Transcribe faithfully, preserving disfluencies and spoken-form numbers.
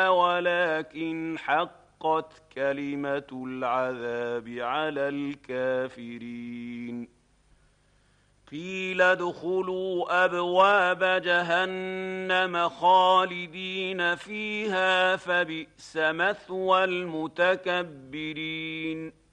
ولكن حقت كلمة العذاب على الكافرين. قيل ادخلوا أبواب جهنم خالدين فيها فبئس مثوى المتكبرين.